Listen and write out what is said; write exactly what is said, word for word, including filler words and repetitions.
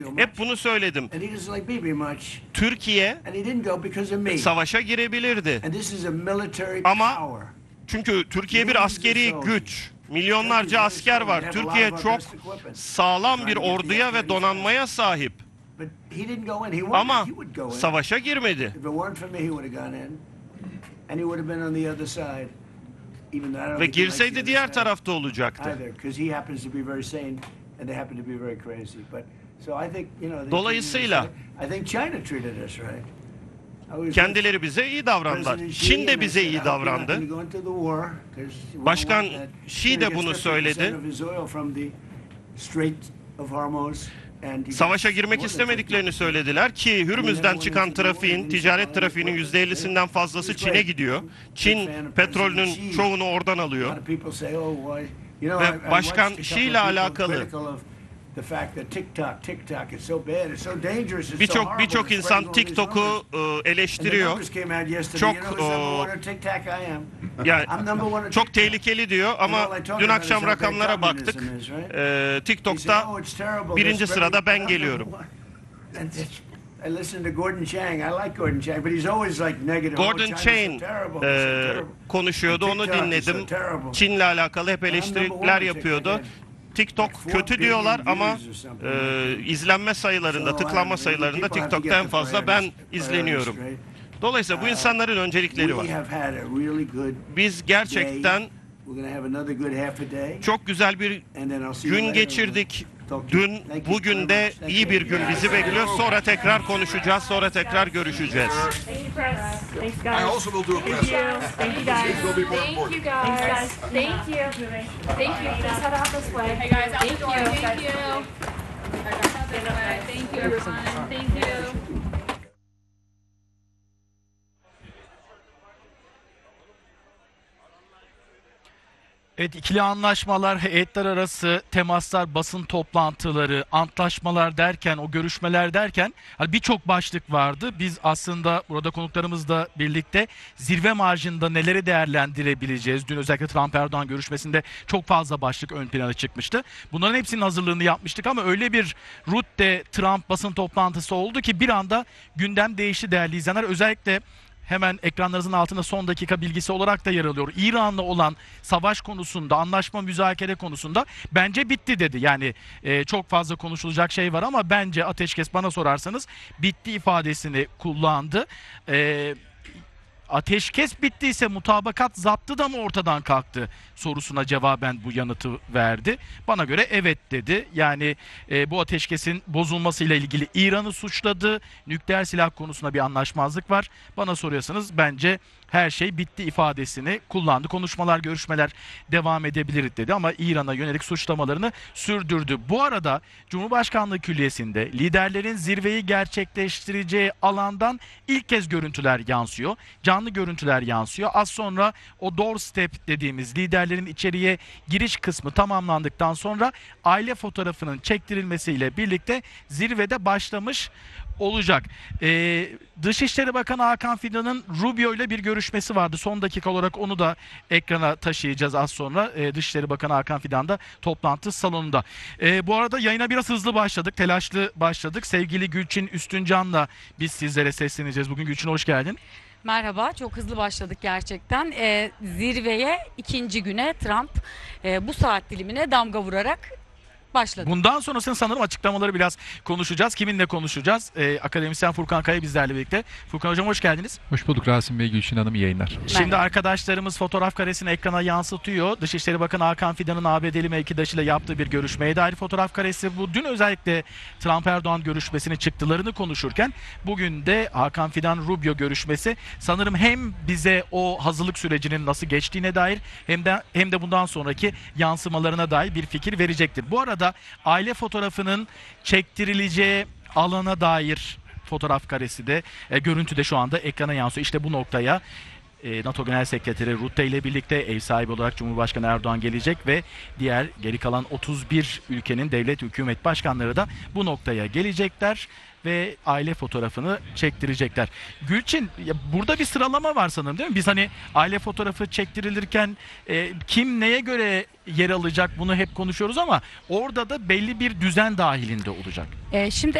Hep bunu söyledim. Türkiye savaşa girebilirdi. Ama çünkü Türkiye bir askeri güç. Milyonlarca asker var. Türkiye çok sağlam bir orduya ve donanmaya sahip. Ama savaşa girmedi. Ve girseydi diğer tarafta olacaktı. Dolayısıyla kendileri bize iyi davrandılar. Çin de bize iyi davrandı. Başkan Xi de bunu söyledi. Savaşa girmek istemediklerini söylediler ki Hürmüz'den çıkan trafiğin, ticaret trafiğinin yüzde ellisinden fazlası Çin'e gidiyor. Çin petrolünün çoğunu oradan alıyor. Ve Başkan Xi ile alakalı birçok birçok insan TikTok'u eleştiriyor. Çok yani çok tehlikeli diyor ama dün akşam rakamlara baktık. E, TikTok'ta birinci sırada ben geliyorum. Gordon Chang e, konuşuyordu, onu dinledim. Çin'le alakalı hep eleştiriler yapıyordu. TikTok kötü diyorlar ama e, izlenme sayılarında, tıklanma sayılarında TikTok'ta en fazla ben izleniyorum. Dolayısıyla bu insanların öncelikleri var. Biz gerçekten çok güzel bir gün geçirdik. Dün, bugün de iyi bir gün bizi bekliyor. Sonra tekrar konuşacağız, sonra tekrar görüşeceğiz. I also will do a press. Thank you guys. Will be more Thank important. you guys. Thank you. Thank you. Please head out this way. Hey guys, thank you. Thank you. Thank you everyone. Thank you. Evet, ikili anlaşmalar, heyetler arası temaslar, basın toplantıları, antlaşmalar derken, o görüşmeler derken hani birçok başlık vardı. Biz aslında burada konuklarımızla birlikte zirve marjında neleri değerlendirebileceğiz? Dün özellikle Trump-Erdoğan görüşmesinde çok fazla başlık ön plana çıkmıştı. Bunların hepsinin hazırlığını yapmıştık ama öyle bir Rutte-Trump basın toplantısı oldu ki bir anda gündem değişti değerli izleyenler. Özellikle hemen ekranlarınızın altında son dakika bilgisi olarak da yer alıyor. İran'la olan savaş konusunda, anlaşma müzakere konusunda bence bitti dedi. Yani e, çok fazla konuşulacak şey var ama bence ateşkes, bana sorarsanız, bitti ifadesini kullandı. E, ateşkes bittiyse mutabakat zaptı da mı ortadan kalktı sorusuna cevaben bu yanıtı verdi. Bana göre evet dedi. Yani e, bu ateşkesin bozulmasıyla ilgili İran'ı suçladı. Nükleer silah konusunda bir anlaşmazlık var. Bana soruyorsanız bence her şey bitti ifadesini kullandı. Konuşmalar, görüşmeler devam edebilir dedi ama İran'a yönelik suçlamalarını sürdürdü. Bu arada Cumhurbaşkanlığı Külliyesi'nde liderlerin zirveyi gerçekleştireceği alandan ilk kez görüntüler yansıyor. Canlı görüntüler yansıyor. Az sonra o doorstep dediğimiz liderlerin içeriye giriş kısmı tamamlandıktan sonra aile fotoğrafının çektirilmesiyle birlikte zirvede başlamış olacak. Ee, Dışişleri Bakanı Hakan Fidan'ın Rubio ile bir görüşmesi vardı. Son dakika olarak onu da ekrana taşıyacağız az sonra. Ee, Dışişleri Bakanı Hakan Fidan da toplantı salonunda. Ee, bu arada yayına biraz hızlı başladık. Telaşlı başladık. Sevgili Gülçin Üstüncan'la biz sizlere sesleneceğiz. Bugün Gülçin, hoş geldin. Merhaba, çok hızlı başladık gerçekten. Ee, zirveye ikinci güne Trump e, bu saat dilimine damga vurarak başladı. Bundan sonrasını sanırım açıklamaları biraz konuşacağız. Kiminle konuşacağız? Ee, akademisyen Furkan Kaya bizlerle birlikte. Furkan Hocam, hoş geldiniz. Hoş bulduk Rasim Bey, Gülşin Hanım, iyi yayınlar. Şimdi Merhaba. arkadaşlarımız fotoğraf karesini ekrana yansıtıyor. Dışişleri Bakanı Hakan Fidan'ın A B D'li mevkidaşıyla yaptığı bir görüşmeye dair fotoğraf karesi bu. Dün özellikle Trump-Erdoğan görüşmesinin çıktılarını konuşurken bugün de Hakan Fidan-Rubio görüşmesi sanırım hem bize o hazırlık sürecinin nasıl geçtiğine dair hem de hem de bundan sonraki yansımalarına dair bir fikir verecektir. Bu arada aile fotoğrafının çektirileceği alana dair fotoğraf karesi de e, görüntü de şu anda ekrana yansıyor. İşte bu noktaya e, NATO Genel Sekreteri Rutte ile birlikte ev sahibi olarak Cumhurbaşkanı Erdoğan gelecek ve diğer geri kalan otuz bir ülkenin devlet hükümet başkanları da bu noktaya gelecekler. ve aile fotoğrafını çektirecekler. Gülçin, ya burada bir sıralama var sanırım değil mi? Biz hani aile fotoğrafı çektirilirken e, kim neye göre yer alacak bunu hep konuşuyoruz ama orada da belli bir düzen dahilinde olacak. E, şimdi